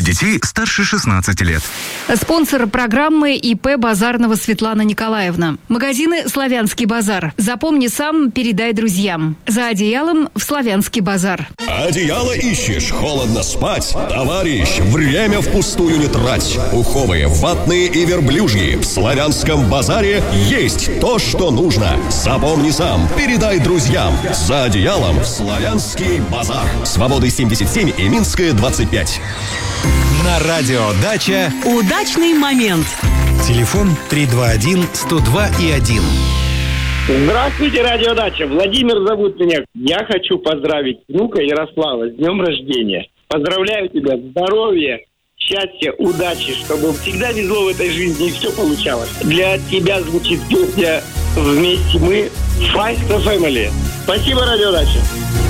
детей старше 16 лет. Спонсор программы ИП Базарного Светлана Николаевна. Магазины «Славянский базар». Запомни сам, передай друзьям. За одеялом в «Славянский базар». Одеяло ищешь, холодно спать? Товарищ, время впустую не трать. Пуховые, ватные и верблюжьи. В «Славянском базаре» есть то, что нужно. Запомни сам, передай друзьям. За одеялом в «Славянский базар». Свободы 77 и Минская 25. На радио «Дача» удачный момент. Телефон 321-102-1. Здравствуйте, радио «Дача». Владимир зовут меня. Я хочу поздравить внука Ярослава с днем рождения. Поздравляю тебя, здоровья, счастья, удачи, чтобы всегда везло в этой жизни и все получалось. Для тебя звучит песня «Вместе мы» Fight the Family. Спасибо, радио «Дача».